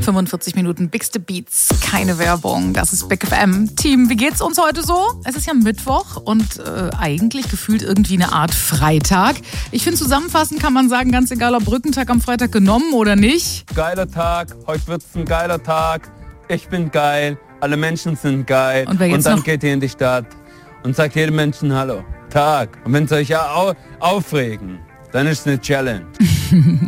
45 Minuten Bigste Beats, keine Werbung. Das ist Big FM. Team, wie geht's uns heute so? Es ist ja Mittwoch und eigentlich gefühlt irgendwie eine Art Freitag. Ich finde, zusammenfassend kann man sagen, ganz egal, ob Brückentag am Freitag genommen oder nicht. Geiler Tag, heute wird's ein geiler Tag. Ich bin geil, alle Menschen sind geil. Und dann geht ihr in die Stadt und sagt jedem Menschen Hallo, Tag. Und wenn sie euch aufregen, dann ist es eine Challenge.